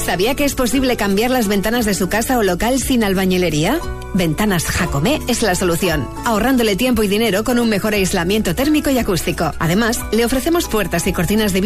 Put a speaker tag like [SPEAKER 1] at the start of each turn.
[SPEAKER 1] ¿Sabía que es posible cambiar las ventanas de su casa o local sin albañilería? Ventanas Jacomé es la solución, ahorrándole tiempo y dinero con un mejor aislamiento térmico y acústico. Además, le ofrecemos puertas y cortinas de